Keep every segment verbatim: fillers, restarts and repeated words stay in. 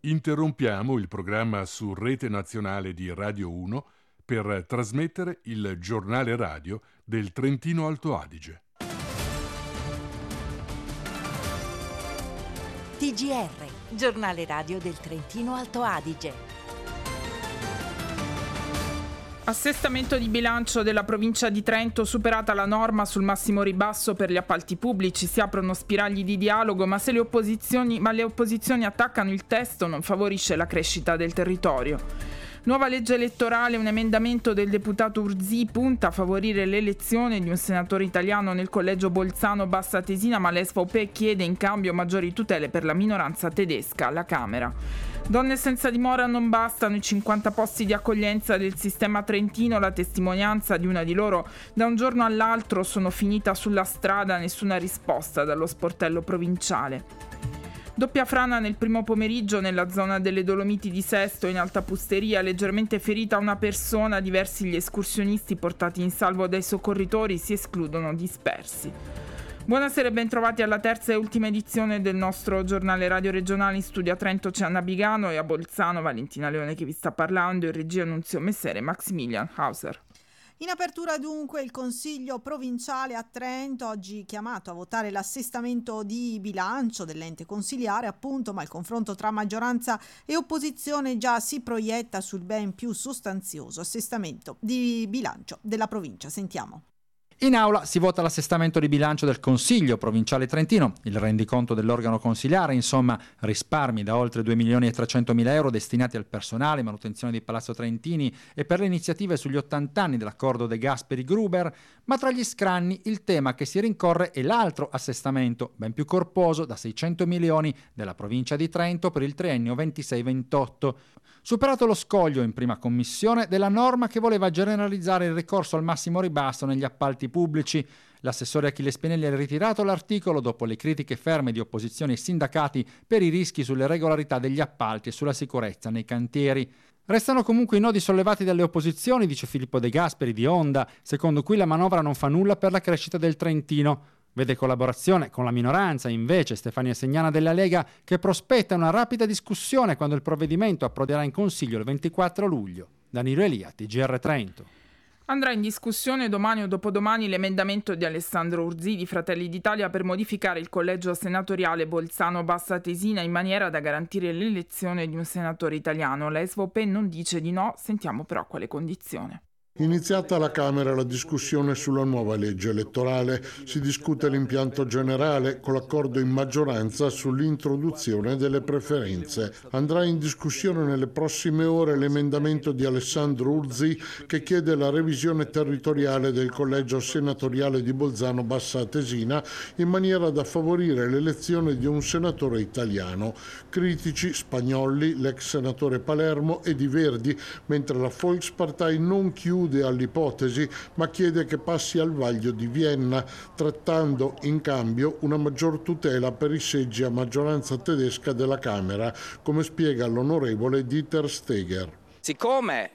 Interrompiamo il programma su Rete Nazionale di Radio uno per trasmettere il giornale radio del Trentino Alto Adige. T G R, giornale radio del Trentino Alto Adige. Assestamento di bilancio della provincia di Trento, superata la norma sul massimo ribasso per gli appalti pubblici, si aprono spiragli di dialogo, ma se le opposizioni, ma le opposizioni attaccano il testo non favorisce la crescita del territorio. Nuova legge elettorale, un emendamento del deputato Urzì punta a favorire l'elezione di un senatore italiano nel collegio Bolzano Bassa Tesina, ma l'S V P chiede in cambio maggiori tutele per la minoranza tedesca alla Camera. Donne senza dimora non bastano, i cinquanta posti di accoglienza del sistema trentino, la testimonianza di una di loro: da un giorno all'altro sono finita sulla strada, nessuna risposta dallo sportello provinciale. Doppia frana nel primo pomeriggio nella zona delle Dolomiti di Sesto, in Alta Pusteria, leggermente ferita una persona, diversi gli escursionisti portati in salvo dai soccorritori, si escludono dispersi. Buonasera e bentrovati alla terza e ultima edizione del nostro giornale radio regionale. In studio a Trento c'è Anna Bigano e a Bolzano Valentina Leone che vi sta parlando, in regia Nunzio Messere e Maximilian Hauser. In apertura dunque il Consiglio provinciale a Trento, oggi chiamato a votare l'assestamento di bilancio dell'ente consiliare, appunto, ma il confronto tra maggioranza e opposizione già si proietta sul ben più sostanzioso assestamento di bilancio della provincia. Sentiamo. In aula si vota l'assestamento di bilancio del Consiglio provinciale trentino, il rendiconto dell'organo consiliare, insomma risparmi da oltre due milioni e trecentomila euro destinati al personale, manutenzione di Palazzo Trentini e per le iniziative sugli ottanta anni dell'accordo De Gasperi-Gruber, ma tra gli scranni il tema che si rincorre è l'altro assestamento, ben più corposo, da seicento milioni della provincia di Trento per il triennio ventisei ventotto. Superato lo scoglio in prima commissione della norma che voleva generalizzare il ricorso al massimo ribasso negli appalti pubblici, l'assessore Achille Spinelli ha ritirato l'articolo dopo le critiche ferme di opposizioni e sindacati per i rischi sulle regolarità degli appalti e sulla sicurezza nei cantieri. Restano comunque i nodi sollevati dalle opposizioni, dice Filippo De Gasperi di Onda, secondo cui la manovra non fa nulla per la crescita del Trentino. Vede collaborazione con la minoranza, invece, Stefania Segnana della Lega, che prospetta una rapida discussione quando il provvedimento approderà in Consiglio il ventiquattro luglio. Danilo Elia, T G R Trento. Andrà in discussione domani o dopodomani l'emendamento di Alessandro Urzì di Fratelli d'Italia per modificare il collegio senatoriale Bolzano Bassa Tesina in maniera da garantire l'elezione di un senatore italiano. La S V P non dice di no, sentiamo però quale condizione. Iniziata alla Camera la discussione sulla nuova legge elettorale, si discute l'impianto generale con l'accordo in maggioranza sull'introduzione delle preferenze. Andrà in discussione nelle prossime ore l'emendamento di Alessandro Urzì che chiede la revisione territoriale del collegio senatoriale di Bolzano Bassa Tesina in maniera da favorire l'elezione di un senatore italiano. Critici Spagnolli, l'ex senatore Palermo ed i Verdi, mentre la Volkspartei non chiude all'ipotesi ma chiede che passi al vaglio di Vienna, trattando in cambio una maggior tutela per i seggi a maggioranza tedesca della Camera, come spiega l'onorevole Dieter Steger. Siccome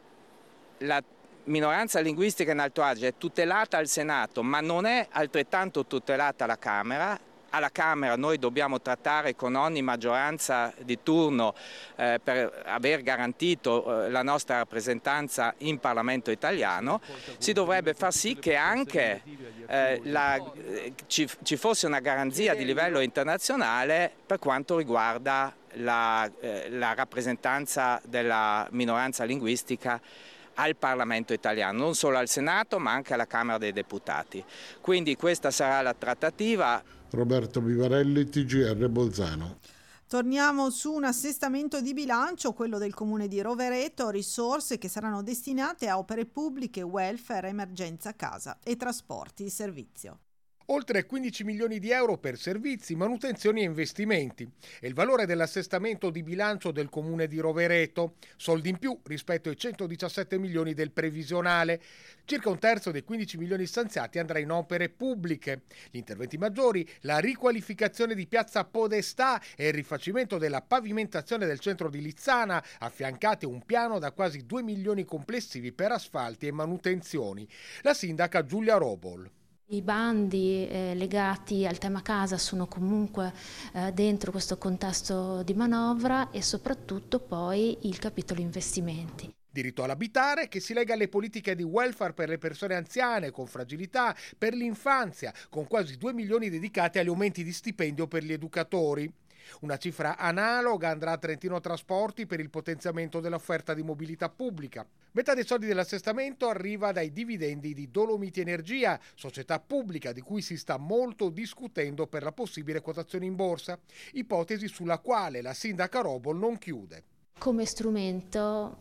la minoranza linguistica in Alto Adige è tutelata al Senato ma non è altrettanto tutelata alla Camera, alla Camera noi dobbiamo trattare con ogni maggioranza di turno eh, per aver garantito eh, la nostra rappresentanza in Parlamento italiano, si dovrebbe far sì che anche eh, la, eh, ci, ci fosse una garanzia di livello internazionale per quanto riguarda la, eh, la rappresentanza della minoranza linguistica al Parlamento italiano, non solo al Senato ma anche alla Camera dei Deputati. Quindi questa sarà la trattativa. Roberto Vivarelli, T G R Bolzano. Torniamo su un assestamento di bilancio, quello del comune di Rovereto, risorse che saranno destinate a opere pubbliche, welfare, emergenza casa e trasporti di servizio. Oltre quindici milioni di euro per servizi, manutenzioni e investimenti. È il valore dell'assestamento di bilancio del comune di Rovereto, soldi in più rispetto ai centodiciassette milioni del previsionale. Circa un terzo dei quindici milioni stanziati andrà in opere pubbliche. Gli interventi maggiori, la riqualificazione di Piazza Podestà e il rifacimento della pavimentazione del centro di Lizzana, affiancati a un piano da quasi due milioni complessivi per asfalti e manutenzioni. La sindaca Giulia Robol. I bandi eh, legati al tema casa sono comunque eh, dentro questo contesto di manovra e soprattutto poi il capitolo investimenti. Diritto all'abitare che si lega alle politiche di welfare per le persone anziane con fragilità, per l'infanzia, con quasi due milioni dedicati agli aumenti di stipendio per gli educatori. Una cifra analoga andrà a Trentino Trasporti per il potenziamento dell'offerta di mobilità pubblica. Metà dei soldi dell'assestamento arriva dai dividendi di Dolomiti Energia, società pubblica di cui si sta molto discutendo per la possibile quotazione in borsa, ipotesi sulla quale la sindaca Robol non chiude. Come strumento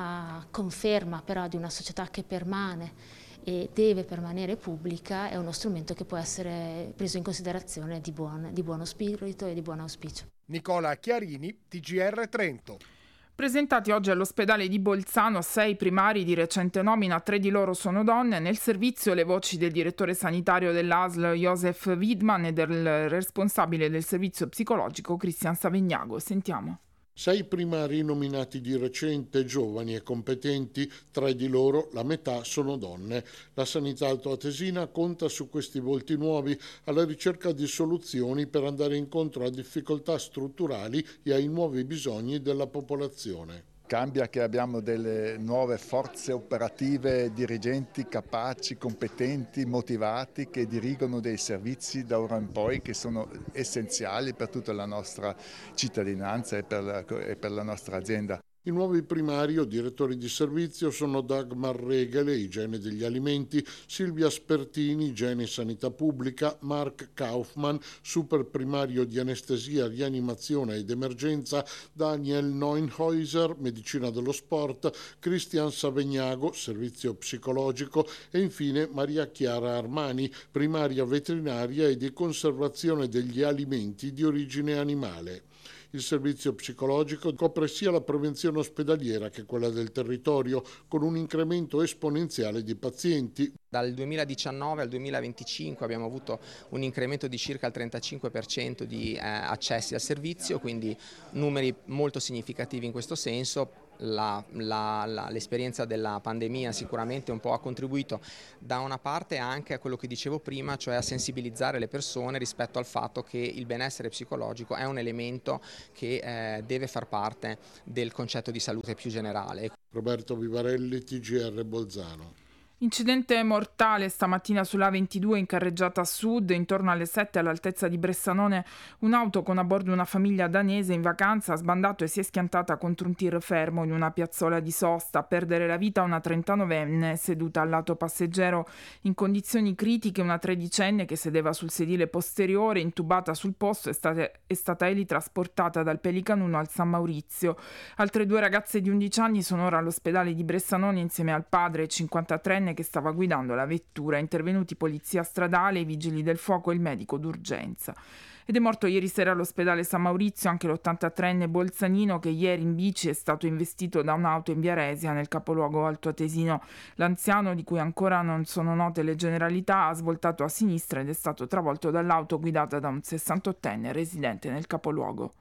a conferma però di una società che permane e deve permanere pubblica, è uno strumento che può essere preso in considerazione di, buon, di buono spirito e di buon auspicio. Nicola Chiarini, T G R Trento. Presentati oggi all'ospedale di Bolzano sei primari di recente nomina, tre di loro sono donne. Nel servizio le voci del direttore sanitario dell'A S L Josef Widmann e del responsabile del servizio psicologico Cristian Savegnago. Sentiamo. Sei primari nominati di recente, giovani e competenti, tre di loro, la metà, sono donne. La sanità altoatesina conta su questi volti nuovi alla ricerca di soluzioni per andare incontro a difficoltà strutturali e ai nuovi bisogni della popolazione. Cambia che abbiamo delle nuove forze operative, dirigenti capaci, competenti, motivati, che dirigono dei servizi da ora in poi che sono essenziali per tutta la nostra cittadinanza e per la, e per la nostra azienda. I nuovi primari o direttori di servizio sono Dagmar Regele, igiene degli alimenti, Silvia Spertini, igiene e sanità pubblica, Mark Kaufmann, super primario di anestesia, rianimazione ed emergenza, Daniel Neunhäuser, medicina dello sport, Cristian Savegnago, servizio psicologico e infine Maria Chiara Armani, primaria veterinaria e di conservazione degli alimenti di origine animale. Il servizio psicologico copre sia la prevenzione ospedaliera che quella del territorio, con un incremento esponenziale di pazienti. Dal duemiladiciannove al duemilaventicinque abbiamo avuto un incremento di circa il trentacinque per cento di eh, accessi al servizio, quindi numeri molto significativi in questo senso. La, la, la, l'esperienza della pandemia sicuramente un po' ha contribuito da una parte anche a quello che dicevo prima, cioè a sensibilizzare le persone rispetto al fatto che il benessere psicologico è un elemento che eh, deve far parte del concetto di salute più generale. Roberto Vivarelli, T G R Bolzano. Incidente mortale stamattina sull'A ventidue in carreggiata sud, intorno alle sette all'altezza di Bressanone. Un'auto con a bordo una famiglia danese in vacanza ha sbandato e si è schiantata contro un tir fermo in una piazzola di sosta. A perdere la vita una trentanovenne seduta al lato passeggero in condizioni critiche, una tredicenne che sedeva sul sedile posteriore, intubata sul posto, è stata, è stata elitrasportata dal Pelican uno al San Maurizio. Altre due ragazze di undici anni sono ora all'ospedale di Bressanone insieme al padre cinquantatrenne che stava guidando la vettura. Intervenuti polizia stradale, i vigili del fuoco e il medico d'urgenza. Ed è morto ieri sera all'ospedale San Maurizio anche l'ottantatrenne bolzanino che ieri in bici è stato investito da un'auto in via Resia nel capoluogo altoatesino. L'anziano, di cui ancora non sono note le generalità, ha svoltato a sinistra ed è stato travolto dall'auto guidata da un sessantottenne residente nel capoluogo.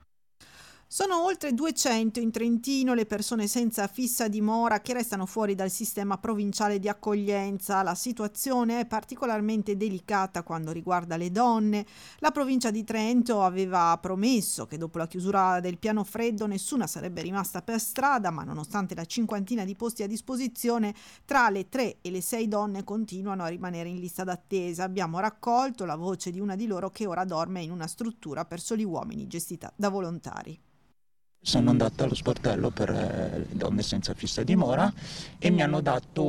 Sono oltre duecento in Trentino le persone senza fissa dimora che restano fuori dal sistema provinciale di accoglienza. La situazione è particolarmente delicata quando riguarda le donne. La provincia di Trento aveva promesso che dopo la chiusura del piano freddo nessuna sarebbe rimasta per strada, ma nonostante la cinquantina di posti a disposizione, tra le tre e le sei donne continuano a rimanere in lista d'attesa. Abbiamo raccolto la voce di una di loro che ora dorme in una struttura per soli uomini gestita da volontari. Sono andata allo sportello per le donne senza fissa dimora e mi hanno dato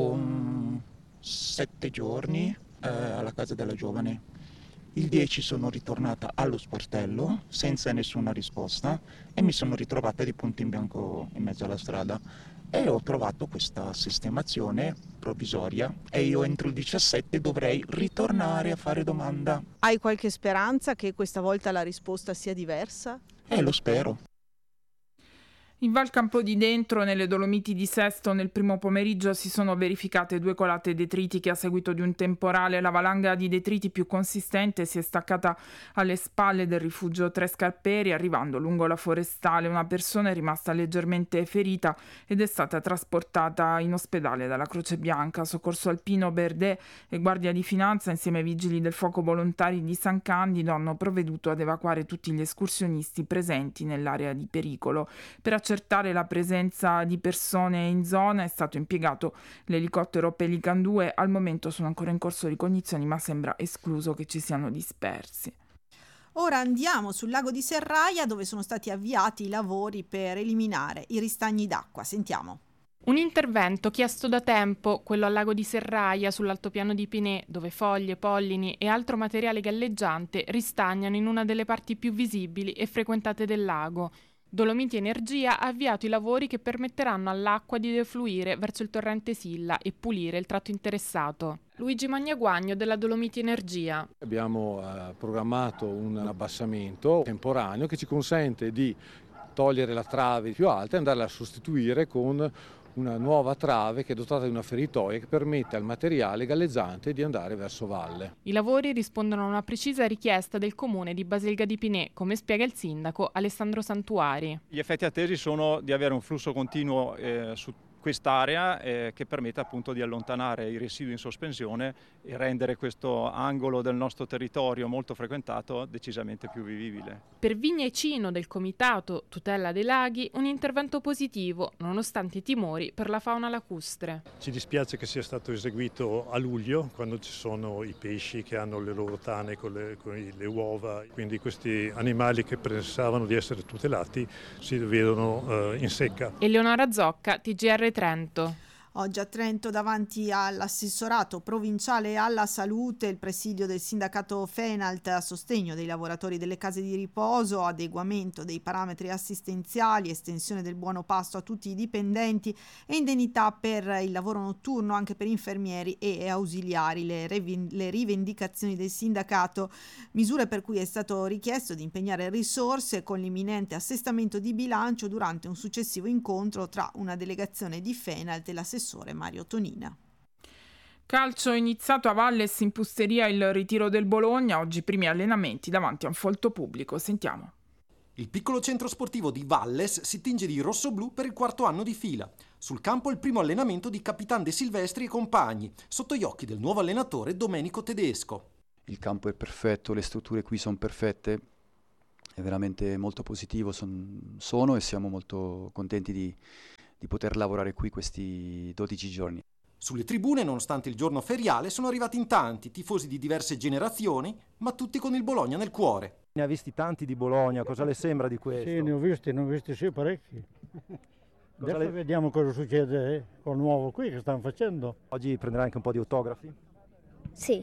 um, sette giorni eh, alla casa della giovane. Il dieci sono ritornata allo sportello senza nessuna risposta e mi sono ritrovata di punto in bianco in mezzo alla strada e ho trovato questa sistemazione provvisoria e io entro il diciassette dovrei ritornare a fare domanda. Hai qualche speranza che questa volta la risposta sia diversa? Eh, lo spero. In Val Campodidentro, nelle Dolomiti di Sesto, nel primo pomeriggio si sono verificate due colate detritiche a seguito di un temporale. La valanga di detriti più consistente si è staccata alle spalle del rifugio Tre Scarperi, arrivando lungo la forestale. Una persona è rimasta leggermente ferita ed è stata trasportata in ospedale dalla Croce Bianca. Soccorso Alpino, Berdè e Guardia di Finanza, insieme ai vigili del fuoco volontari di San Candido, hanno provveduto ad evacuare tutti gli escursionisti presenti nell'area di pericolo. Per accertare la presenza di persone in zona è stato impiegato l'elicottero Pelican due. Al momento sono ancora in corso ricognizioni, ma sembra escluso che ci siano dispersi. Ora andiamo sul lago di Serraia, dove sono stati avviati i lavori per eliminare i ristagni d'acqua. Sentiamo. Un intervento chiesto da tempo, quello al lago di Serraia, sull'altopiano di Pinè, dove foglie, pollini e altro materiale galleggiante ristagnano in una delle parti più visibili e frequentate del lago. Dolomiti Energia ha avviato i lavori che permetteranno all'acqua di defluire verso il torrente Silla e pulire il tratto interessato. Luigi Magnaguagno della Dolomiti Energia. Abbiamo eh, programmato un abbassamento temporaneo che ci consente di togliere la trave più alta e andarla a sostituire con una nuova trave che è dotata di una feritoia che permette al materiale galleggiante di andare verso valle. I lavori rispondono a una precisa richiesta del comune di Baselga di Pinè, come spiega il sindaco Alessandro Santuari. Gli effetti attesi sono di avere un flusso continuo eh, su quest'area eh, che permette appunto di allontanare i residui in sospensione e rendere questo angolo del nostro territorio molto frequentato decisamente più vivibile. Per Vigna e Cino del Comitato Tutela dei Laghi, un intervento positivo, nonostante i timori per la fauna lacustre. Ci dispiace che sia stato eseguito a luglio, quando ci sono i pesci che hanno le loro tane con le, con le uova, quindi questi animali che pensavano di essere tutelati si vedono eh, in secca. Eleonora Zocca, T G R Trento. Oggi a Trento, davanti all'assessorato provinciale alla salute, il presidio del sindacato Fenalt a sostegno dei lavoratori delle case di riposo, adeguamento dei parametri assistenziali, estensione del buono pasto a tutti i dipendenti e indennità per il lavoro notturno anche per infermieri e ausiliari. Le, rev- le rivendicazioni del sindacato, misure per cui è stato richiesto di impegnare risorse con l'imminente assestamento di bilancio durante un successivo incontro tra una delegazione di Fenalt e l'assessore Mario Tonina. Calcio, iniziato a Valles in Pusteria il ritiro del Bologna, oggi primi allenamenti davanti a un folto pubblico. Sentiamo. Il piccolo centro sportivo di Valles si tinge di rosso-blu per il quarto anno di fila. Sul campo il primo allenamento di Capitan De Silvestri e compagni, sotto gli occhi del nuovo allenatore Domenico Tedesco. Il campo è perfetto, le strutture qui sono perfette, è veramente molto positivo, son, sono e siamo molto contenti di di poter lavorare qui questi dodici giorni. Sulle tribune, nonostante il giorno feriale, sono arrivati in tanti, tifosi di diverse generazioni, ma tutti con il Bologna nel cuore. Ne ha visti tanti di Bologna, cosa le sembra di questo? Sì, ne ho visti, ne ho visti sì parecchi. Adesso le... vediamo cosa succede con il nuovo qui che stanno facendo. Oggi prenderà anche un po' di autografi? Sì.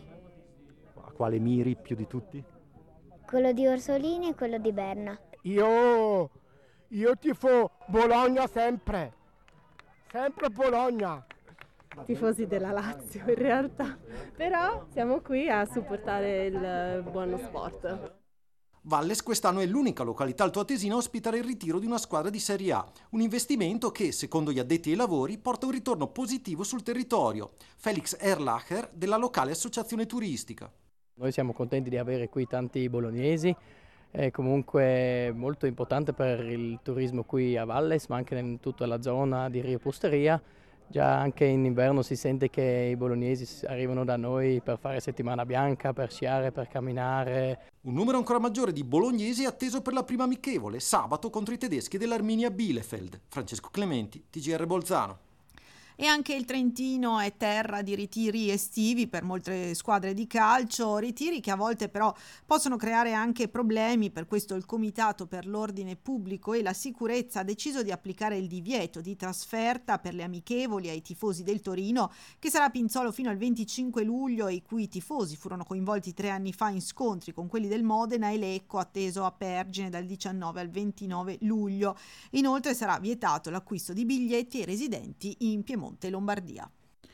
A quale miri più di tutti? Quello di Orsolini e quello di Berna. Io, io tifo Bologna sempre. Sempre Bologna. Tifosi della Lazio in realtà, però siamo qui a supportare il buono sport. Valles quest'anno è l'unica località altoatesina a ospitare il ritiro di una squadra di Serie A, un investimento che, secondo gli addetti ai lavori, porta un ritorno positivo sul territorio. Felix Erlacher della locale associazione turistica. Noi siamo contenti di avere qui tanti bolognesi. È comunque molto importante per il turismo qui a Valles, ma anche in tutta la zona di Rio Pusteria. Già anche in inverno si sente che i bolognesi arrivano da noi per fare settimana bianca, per sciare, per camminare. Un numero ancora maggiore di bolognesi è atteso per la prima amichevole, sabato contro i tedeschi dell'Arminia Bielefeld. Francesco Clementi, T G R Bolzano. E anche il Trentino è terra di ritiri estivi per molte squadre di calcio, ritiri che a volte però possono creare anche problemi. Per questo il Comitato per l'Ordine Pubblico e la Sicurezza ha deciso di applicare il divieto di trasferta per le amichevoli ai tifosi del Torino, che sarà a Pinzolo fino al venticinque luglio, e i cui tifosi furono coinvolti tre anni fa in scontri con quelli del Modena e Lecco, atteso a Pergine dal diciannove al ventinove luglio. Inoltre sarà vietato l'acquisto di biglietti ai residenti in Piemonte e Lombardia.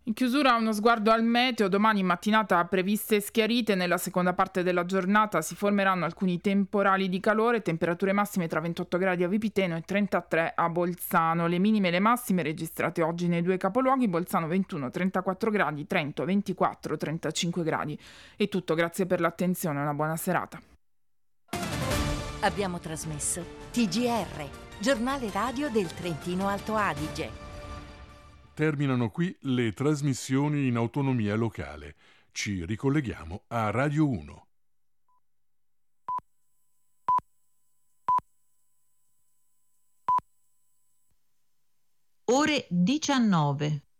In chiusura uno sguardo al meteo. Domani in mattinata previste schiarite, nella seconda parte della giornata si formeranno alcuni temporali di calore, temperature massime tra ventotto gradi a Vipiteno e trentatré a Bolzano. Le minime e le massime registrate oggi nei due capoluoghi: Bolzano ventuno trentaquattro gradi, Trento ventiquattro trentacinque gradi. È tutto, grazie per l'attenzione, una buona serata. Abbiamo trasmesso T G R, giornale radio del Trentino Alto Adige. Terminano qui le trasmissioni in autonomia locale. Ci ricolleghiamo a Radio uno. Ore diciannove.